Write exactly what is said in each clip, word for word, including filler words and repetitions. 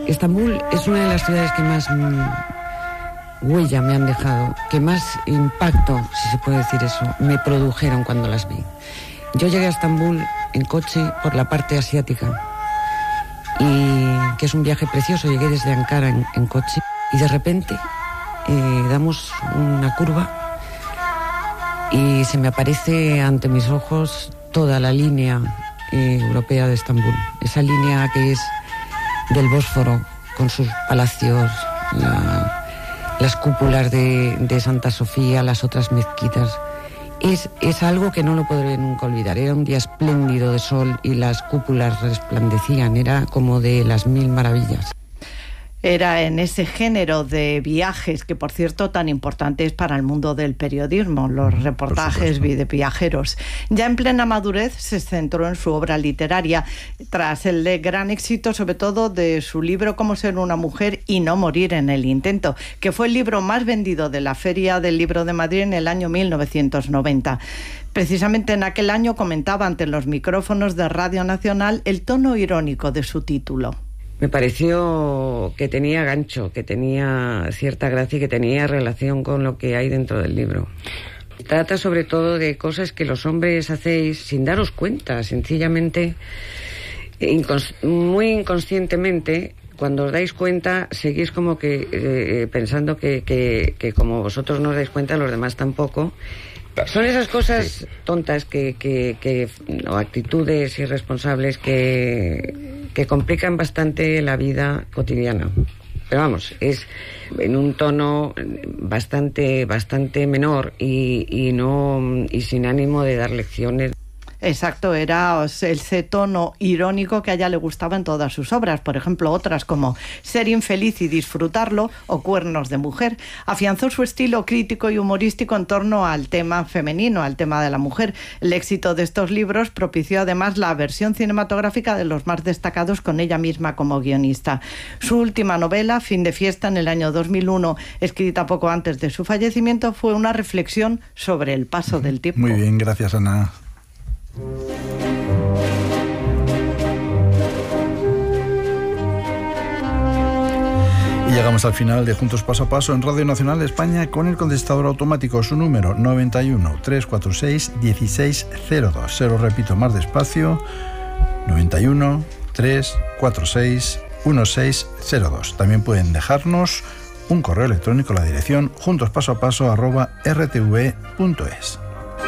Estambul es una de las ciudades que más mmm, huella me han dejado, que más impacto, si se puede decir eso, me produjeron cuando las vi. Yo llegué a Estambul en coche por la parte asiática, y que es un viaje precioso. Llegué desde Ankara en, en coche, y de repente eh, damos una curva y se me aparece ante mis ojos toda la línea eh, europea de Estambul. Esa línea que es del Bósforo, con sus palacios, la, las cúpulas de, de Santa Sofía, las otras mezquitas. Es, es algo que no lo podré nunca olvidar. Era un día espléndido de sol y las cúpulas resplandecían. Era como de las mil maravillas. Era en ese género de viajes, que por cierto tan importante es para el mundo del periodismo, los reportajes de viajeros. Ya en plena madurez se centró en su obra literaria, tras el gran éxito sobre todo de su libro Cómo ser una mujer y no morir en el intento, que fue el libro más vendido de la Feria del Libro de Madrid en el año mil novecientos noventa. Precisamente en aquel año comentaba ante los micrófonos de Radio Nacional el tono irónico de su título. Me pareció que tenía gancho, que tenía cierta gracia y que tenía relación con lo que hay dentro del libro. Trata sobre todo de cosas que los hombres hacéis sin daros cuenta, sencillamente, incons- muy inconscientemente. Cuando os dais cuenta, seguís como que eh, pensando que, que, que como vosotros no os dais cuenta, los demás tampoco. Son esas cosas tontas que, que, que o actitudes irresponsables que, que complican bastante la vida cotidiana. Pero vamos, es en un tono bastante bastante menor y, y no y sin ánimo de dar lecciones. Exacto, era ese tono irónico que a ella le gustaba en todas sus obras. Por ejemplo, otras como Ser infeliz y disfrutarlo o Cuernos de mujer. Afianzó su estilo crítico y humorístico en torno al tema femenino, al tema de la mujer. El éxito de estos libros propició además la versión cinematográfica de los más destacados, con ella misma como guionista. Su última novela, Fin de fiesta, en el año dos mil uno, escrita poco antes de su fallecimiento, fue una reflexión sobre el paso del tiempo. Muy bien, gracias, Ana. Y llegamos al final de Juntos Paso a Paso en Radio Nacional de España con el contestador automático, su número noventa y uno, trescientos cuarenta y seis, dieciséis cero dos. Se lo repito más despacio, noventa y uno, trescientos cuarenta y seis, dieciséis cero dos. También pueden dejarnos un correo electrónico a la dirección juntospasoapaso arroba r t v punto es.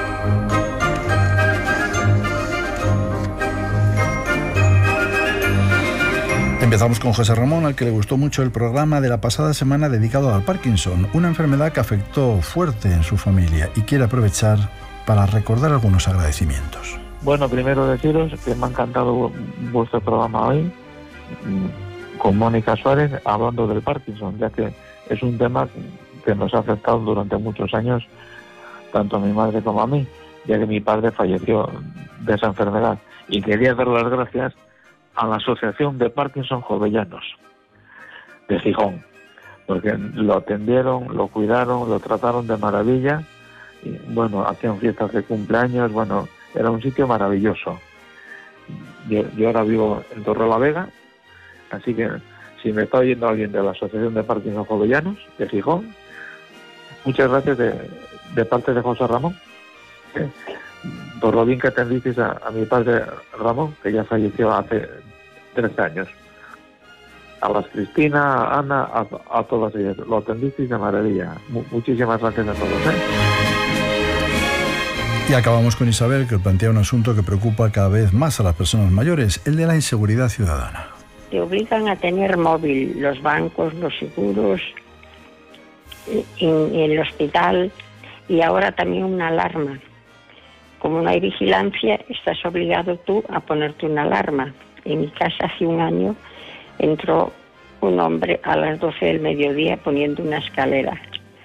Empezamos con José Ramón, al que le gustó mucho el programa de la pasada semana dedicado al Parkinson, una enfermedad que afectó fuerte en su familia, y quiere aprovechar para recordar algunos agradecimientos. Bueno, primero deciros que me ha encantado vuestro programa hoy, con Mónica Suárez, hablando del Parkinson, ya que es un tema que nos ha afectado durante muchos años, tanto a mi madre como a mí, ya que mi padre falleció de esa enfermedad. Y quería dar las gracias a la Asociación de Parkinson Jovellanos de Gijón, porque lo atendieron, lo cuidaron, lo trataron de maravilla, y bueno, hacían fiestas de cumpleaños, bueno, era un sitio maravilloso. Yo, yo ahora vivo en Torrelavega, así que si me está oyendo alguien de la Asociación de Parkinson Jovellanos de Gijón, muchas gracias de, de parte de José Ramón, ¿eh? Por lo bien que atendisteis a, a mi padre Ramón, que ya falleció hace trece años. A las Cristina, a Ana, a, a todas ellas. Lo atendisteis de maravilla. M- muchísimas gracias a todos, ¿eh? Y acabamos con Isabel, que plantea un asunto que preocupa cada vez más a las personas mayores, el de la inseguridad ciudadana. Te obligan a tener móvil, los bancos, los seguros, en, en el hospital, y ahora también una alarma. Como no hay vigilancia, estás obligado tú a ponerte una alarma. En mi casa hace un año entró un hombre a las doce del mediodía poniendo una escalera.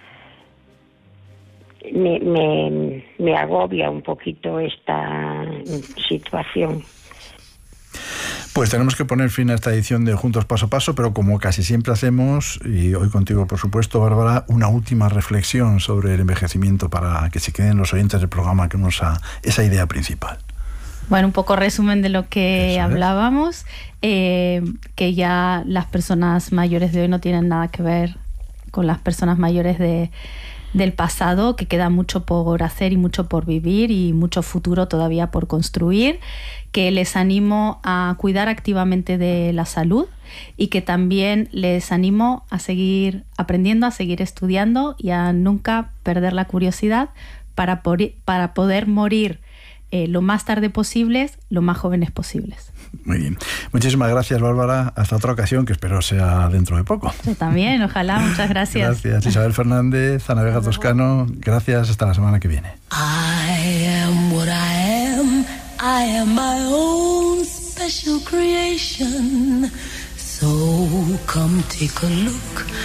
Me, me, me agobia un poquito esta situación. Pues tenemos que poner fin a esta edición de Juntos Paso a Paso, pero como casi siempre hacemos, y hoy contigo por supuesto, Bárbara, una última reflexión sobre el envejecimiento para que se queden los oyentes del programa con esa, esa idea principal. Bueno, un poco resumen de lo que Eso es. hablábamos, eh, que ya las personas mayores de hoy no tienen nada que ver con las personas mayores de, del pasado, que queda mucho por hacer y mucho por vivir y mucho futuro todavía por construir, que les animo a cuidar activamente de la salud y que también les animo a seguir aprendiendo, a seguir estudiando y a nunca perder la curiosidad para, por, para poder morir Eh, lo más tarde posibles, lo más jóvenes posibles. Muy bien. Muchísimas gracias, Bárbara. Hasta otra ocasión, que espero sea dentro de poco. Yo también, ojalá. Muchas gracias. Gracias. Isabel Fernández, Ana Vega Toscano. Gracias. Hasta la semana que viene. I am what I am. I am my own special creation. So come take a look